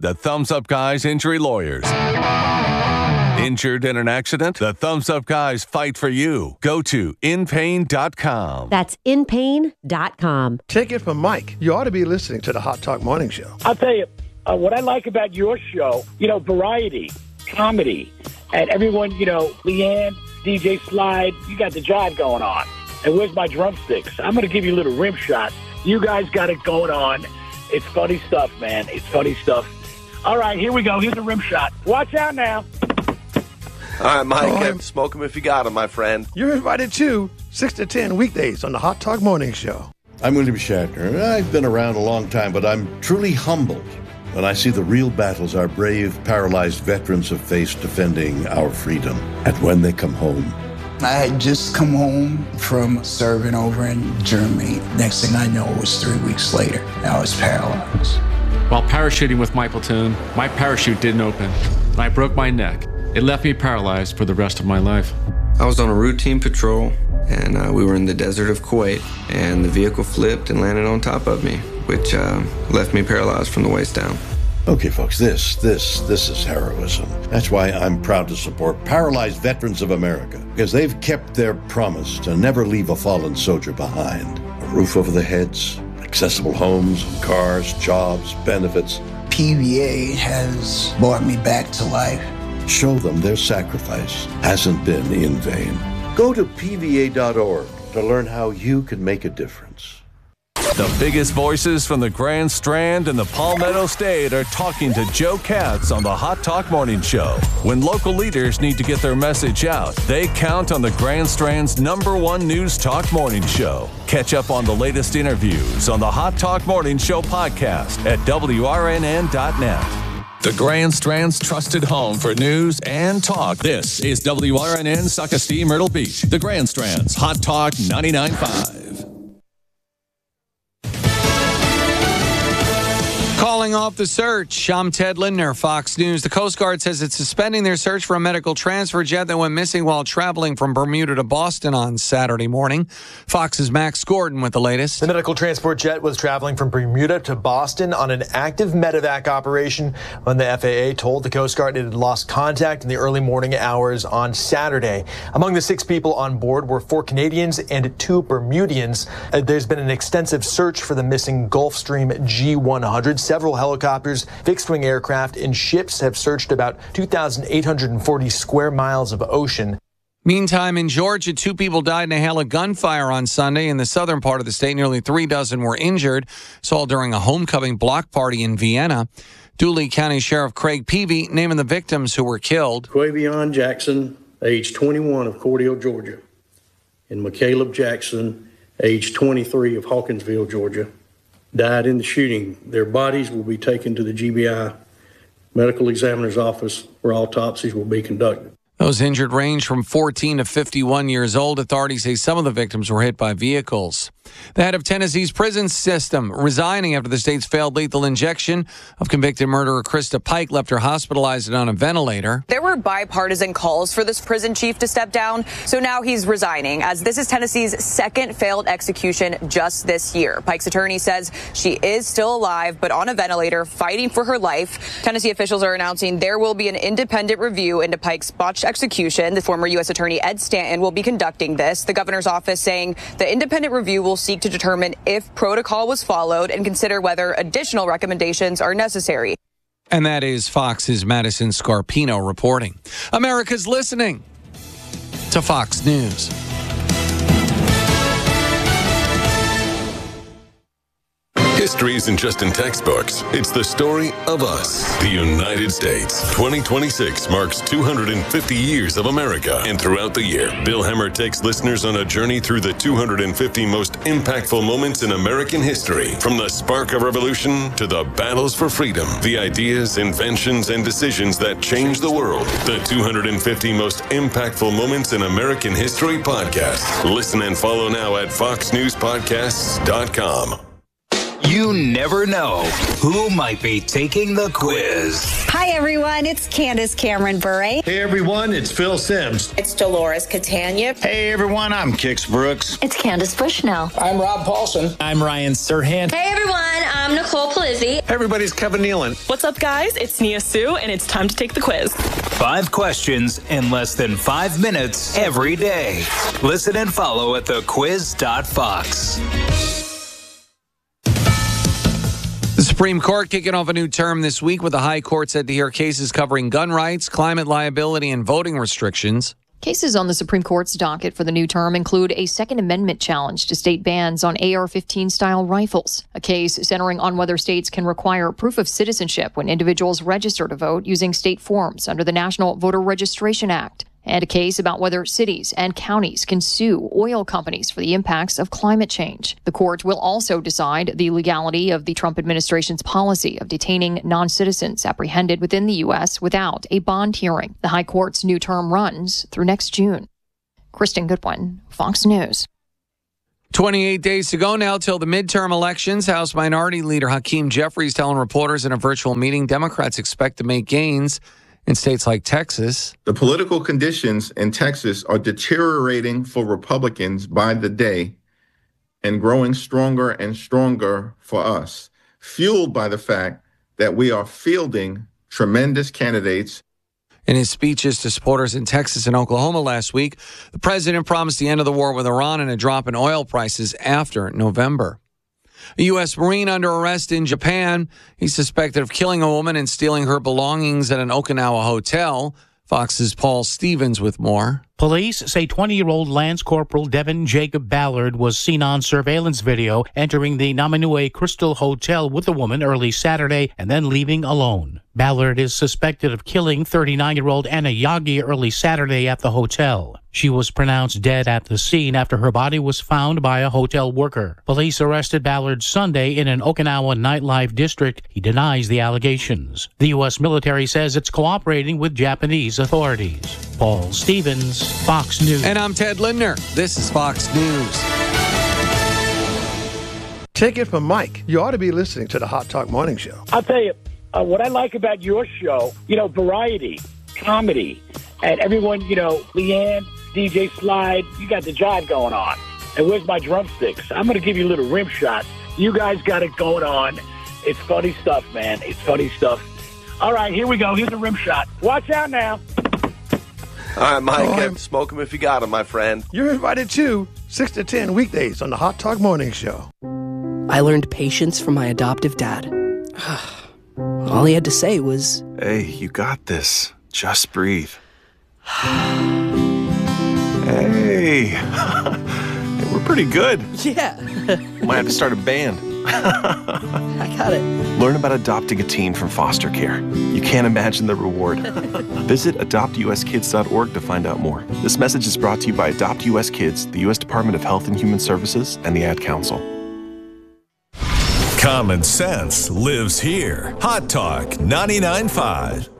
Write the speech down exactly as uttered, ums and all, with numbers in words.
The Thumbs Up Guys Injury Lawyers. Injured in an accident? The Thumbs Up Guys fight for you. Go to in pain dot com. That's in pain dot com. Take it from Mike. You ought to be listening to the Hot Talk Morning Show. I'll tell you, uh, what I like about your show, you know, variety, comedy, and everyone, you know, Leanne, D J Slide, you got the jive going on. And where's my drumsticks? I'm going to give you a little rim shot. You guys got it going on. It's funny stuff, man. It's funny stuff. All right, here we go. Here's a rim shot. Watch out now. All right, Mike, Oh, uh, smoke them if you got them, my friend. You're invited to six to ten weekdays on the Hot Talk Morning Show. I'm William Shatner. I've been around a long time, but I'm truly humbled when I see the real battles our brave, paralyzed veterans have faced defending our freedom. And when they come home, I had just come home from serving over in Germany. Next thing I know, it was three weeks later. I was paralyzed. While parachuting with my platoon, my parachute didn't open, and I broke my neck. It left me paralyzed for the rest of my life. I was on a routine patrol, and uh, we were in the desert of Kuwait, and the vehicle flipped and landed on top of me, which uh, left me paralyzed from the waist down. okay, folks, this, this, this is heroism. That's why I'm proud to support Paralyzed Veterans of America, because they've kept their promise to never leave a fallen soldier behind. A roof over their heads, accessible homes and cars, jobs, benefits. P V A has brought me back to life. Show them their sacrifice hasn't been in vain. Go to P V A dot org to learn how you can make a difference. The biggest voices from the Grand Strand and the Palmetto State are talking to Joe Katz on the Hot Talk Morning Show. When local leaders need to get their message out, they count on the Grand Strand's number one news talk morning show. Catch up on the latest interviews on the Hot Talk Morning Show podcast at W R N N dot net. The Grand Strand's trusted home for news and talk. This is W R N N Socastee Myrtle Beach, the Grand Strand's Hot Talk ninety-nine point five. Calling off the search, I'm Ted Lindner, Fox News. The Coast Guard says it's suspending their search for a medical transfer jet that went missing while traveling from Bermuda to Boston on Saturday morning. Fox's Max Gordon with the latest. The medical transport jet was traveling from Bermuda to Boston on an active medevac operation when the F A A told the Coast Guard it had lost contact in the early morning hours on Saturday. Among the six people on board were four Canadians and two Bermudians. Uh, there's been an extensive search for the missing Gulfstream G one hundred. Several helicopters, fixed-wing aircraft, and ships have searched about two thousand eight hundred forty square miles of ocean. Meantime, in Georgia, two people died in a hail of gunfire on Sunday in the southern part of the state. Nearly three dozen were injured. It's all during a homecoming block party in Vienna. Dooley County Sheriff Craig Peavy naming the victims who were killed. Quavion Jackson, age twenty-one, of Cordele, Georgia, and McCaleb Jackson, age twenty-three, of Hawkinsville, Georgia, died in the shooting. Their bodies will be taken to the G B I medical examiner's office where autopsies will be conducted. Those injured range from fourteen to fifty-one years old. Authorities say some of the victims were hit by vehicles. The head of Tennessee's prison system resigning after the state's failed lethal injection of convicted murderer Krista Pike left her hospitalized and on a ventilator. There were bipartisan calls for this prison chief to step down, so now he's resigning, as this is Tennessee's second failed execution just this year. Pike's attorney says she is still alive, but on a ventilator, fighting for her life. Tennessee officials are announcing there will be an independent review into Pike's botched execution. The former U S Attorney Ed Stanton will be conducting this. The governor's office saying the independent review will seek to determine if protocol was followed and consider whether additional recommendations are necessary. And that is Fox's Madison Scarpino reporting. America's listening to Fox News. History isn't just in textbooks. It's the story of us, the United States. twenty twenty-six marks two hundred fifty years of America. And throughout the year, Bill Hemmer takes listeners on a journey through the two hundred fifty most impactful moments in American history. From the spark of revolution to the battles for freedom, the ideas, inventions, and decisions that changed the world. The two hundred fifty most impactful moments in American history podcast. Listen and follow now at fox news podcasts dot com. You never know who might be taking the quiz. Hi, everyone. It's Candace Cameron Bure. Hey, everyone. It's Phil Sims. It's Dolores Catania. Hey, everyone. I'm Kix Brooks. It's Candace Bushnell. I'm Rob Paulson. I'm Ryan Serhant. Hey, everyone. I'm Nicole Palizzi. Hey, everybody's Kevin Nealon. What's up, guys? It's Nia Sue, and it's time to take the quiz. Five questions in less than five minutes every day. Listen and follow at the quiz dot fox. The Supreme Court kicking off a new term this week with the High Court set to hear cases covering gun rights, climate liability, and voting restrictions. Cases on the Supreme Court's docket for the new term include a Second Amendment challenge to state bans on A R fifteen style rifles, a case centering on whether states can require proof of citizenship when individuals register to vote using state forms under the National Voter Registration Act, and a case about whether cities and counties can sue oil companies for the impacts of climate change. The court will also decide the legality of the Trump administration's policy of detaining non-citizens apprehended within the U S without a bond hearing. The High Court's new term runs through next June. Kristen Goodwin, Fox News. twenty-eight days to go now till the midterm elections. House Minority Leader Hakeem Jeffries telling reporters in a virtual meeting Democrats expect to make gains in states like Texas. The political conditions in Texas are deteriorating for Republicans by the day and growing stronger and stronger for us, fueled by the fact that we are fielding tremendous candidates. In his speeches to supporters in Texas and Oklahoma last week, the president promised the end of the war with Iran and a drop in oil prices after November. A U S Marine under arrest in Japan. He's suspected of killing a woman and stealing her belongings at an Okinawa hotel. Fox's Paul Stevens with more. Police say twenty-year-old Lance Corporal Devin Jacob Ballard was seen on surveillance video entering the Namanue Crystal Hotel with the woman early Saturday and then leaving alone. Ballard is suspected of killing thirty-nine-year-old Anna Yagi early Saturday at the hotel. She was pronounced dead at the scene after her body was found by a hotel worker. Police arrested Ballard Sunday in an Okinawa nightlife district. He denies the allegations. The U S military says it's cooperating with Japanese authorities. Paul Stevens, Fox News. And I'm Ted Lindner. This is Fox News. Take it from Mike. You ought to be listening to the Hot Talk Morning Show. I'll tell you, uh, what I like about your show, you know, variety, comedy, and everyone, you know, Leanne, D J Slide, you got the jive going on. And where's my drumsticks? I'm going to give you a little rim shot. You guys got it going on. It's funny stuff, man. It's funny stuff. All right, here we go. Here's a rim shot. Watch out now. All right, Mike, Oh, uh, smoke him if you got him, my friend. You're invited to six to ten weekdays on the Hot Talk Morning Show. I learned patience from my adoptive dad. All he had to say was, "Hey, you got this. Just breathe." Hey, hey, we're pretty good. Yeah. Might have to start a band. I got it. Learn about adopting a teen from foster care. You can't imagine the reward. Visit adopt u s kids dot org to find out more. This message is brought to you by Adopt U S Kids, the U S Department of Health and Human Services, and the Ad Council. Common sense lives here. Hot Talk ninety-nine point five.